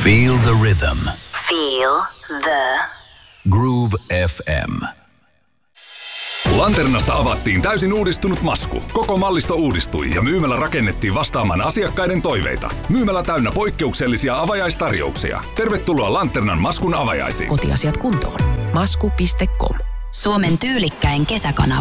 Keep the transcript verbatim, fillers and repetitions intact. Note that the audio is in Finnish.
Feel the rhythm. Feel the Groove F M. Lanternassa avattiin täysin uudistunut Masku. Koko mallisto uudistui ja myymälä rakennettiin vastaamaan asiakkaiden toiveita. Myymälä täynnä poikkeuksellisia avajaistarjouksia. Tervetuloa Lanternan Maskun avajaisiin. Kotiasiat kuntoon. Masku piste com. Suomen tyylikkäin kesäkanava.